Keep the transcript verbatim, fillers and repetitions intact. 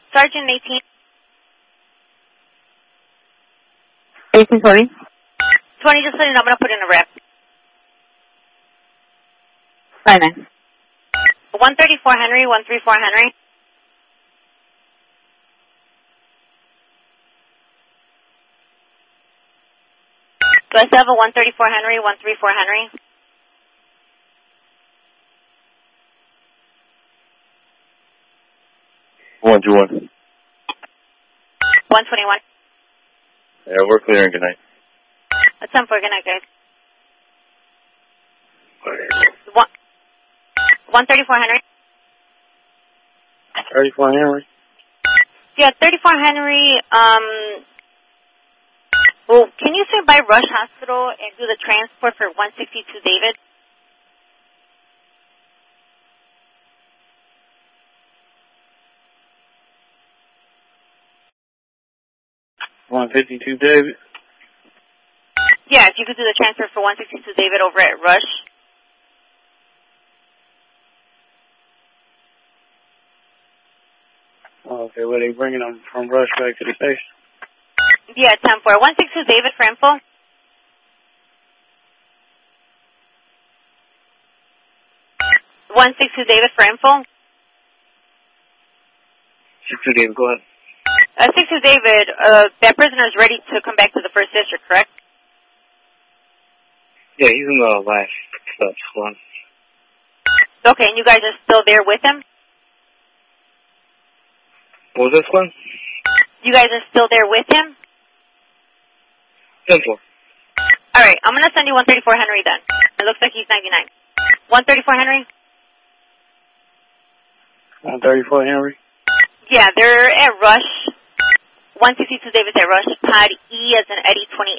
Sergeant eighteen. eighteen twenty. twenty, just letting you know, I'm going to put in a rep. Nine nine. one thirty-four Henry, one thirty-four Henry. Do I still have a one thirty-four Henry, one thirty-four Henry? one two one. one twenty-one. Yeah, we're clearing. Good night. That's ten four. Good night, guys. One, one thirty-four Henry. thirty-four Henry. Yeah, thirty-four Henry. Um, well, can you swing by Rush Hospital and do the transport for one sixty-two David? one fifty-two David. Yeah, if you could do the transfer for one sixty-two David over at Rush. Oh, okay, well, they bringing them from Rush back to the station? Yeah, ten four. one sixty-two David for info. one sixty-two David for info. sixty-two David, go ahead. Uh, sixty-two David, uh, that prisoner is ready to come back to the first district, correct? Yeah, he's in the last steps one. Okay, and you guys are still there with him? What was this one? You guys are still there with him? ten four. All right, I'm going to send you one thirty-four Henry then. It looks like he's ninety-nine. one thirty-four Henry? one thirty-four Henry? Yeah, they're at Rush. one sixty-two David's at Rush. Pod E as in Eddie twenty-eight.